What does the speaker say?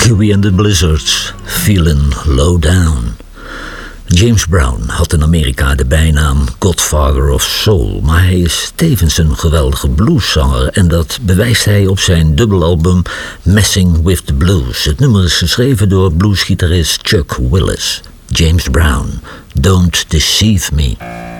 Huey and the Blizzards, Feelin' Low Down. James Brown had in Amerika de bijnaam Godfather of Soul, maar hij is tevens een geweldige blueszanger en dat bewijst hij op zijn dubbelalbum Messing with the Blues. Het nummer is geschreven door bluesgitarist Chuck Willis. James Brown, Don't Deceive Me.